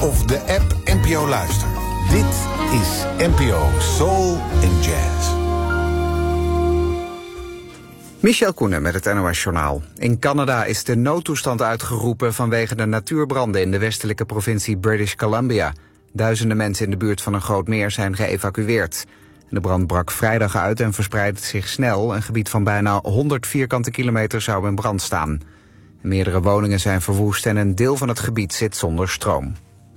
of de app NPO Luister. Dit is NPO Soul and Jazz. Michel Koenen met het NOS-journaal. In Canada is de noodtoestand uitgeroepen vanwege de natuurbranden in de westelijke provincie British Columbia. Duizenden mensen in de buurt van een groot meer zijn geëvacueerd. De brand brak vrijdag uit en verspreidde zich snel. Een gebied van bijna 100 vierkante kilometer zou in brand staan. Meerdere woningen zijn verwoest en een deel van het gebied zit zonder stroom.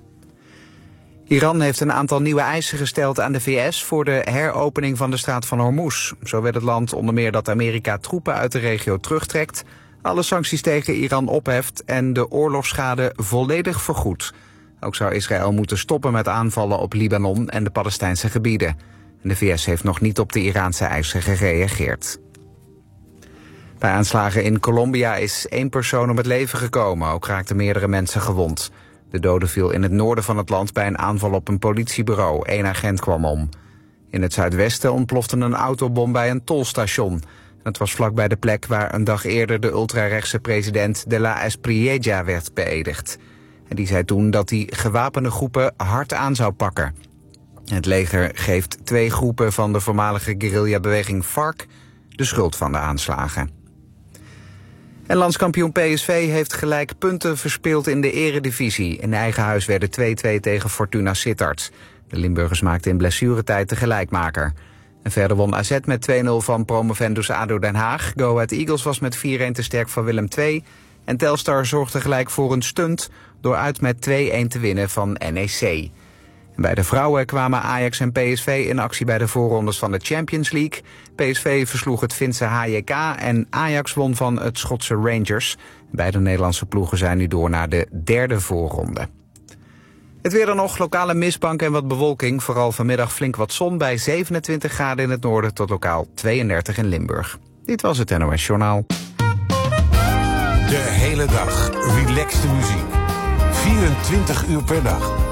Iran heeft een aantal nieuwe eisen gesteld aan de VS voor de heropening van de straat van Hormuz. Zo wil het land onder meer dat Amerika troepen uit de regio terugtrekt, alle sancties tegen Iran opheft en de oorlogsschade volledig vergoedt. Ook zou Israël moeten stoppen met aanvallen op Libanon en de Palestijnse gebieden. En de VS heeft nog niet op de Iraanse eisen gereageerd. Bij aanslagen in Colombia is 1 persoon om het leven gekomen. Ook raakten meerdere mensen gewond. De dode viel in het noorden van het land bij een aanval op een politiebureau. 1 agent kwam om. In het zuidwesten ontplofte een autobom bij een tolstation. Het was vlakbij de plek waar een dag eerder de ultrarechtse president de la Espriella werd beëdigd. En die zei toen dat hij gewapende groepen hard aan zou pakken. Het leger geeft 2 groepen van de voormalige guerrillabeweging FARC de schuld van de aanslagen. En landskampioen PSV heeft gelijk punten verspeeld in de eredivisie. In eigen huis werden 2-2 tegen Fortuna Sittard. De Limburgers maakten in blessuretijd de gelijkmaker. En verder won AZ met 2-0 van promovendus ADO Den Haag. Go Ahead Eagles was met 4-1 te sterk van Willem II. En Telstar zorgde gelijk voor een stunt door uit met 2-1 te winnen van NEC. Bij de vrouwen kwamen Ajax en PSV in actie bij de voorrondes van de Champions League. PSV versloeg het Finse HJK en Ajax won van het Schotse Rangers. Beide Nederlandse ploegen zijn nu door naar de 3e voorronde. Het weer dan nog, lokale mistbank en wat bewolking. Vooral vanmiddag flink wat zon bij 27 graden in het noorden tot lokaal 32 in Limburg. Dit was het NOS Journaal. De hele dag relaxte muziek. 24 uur per dag.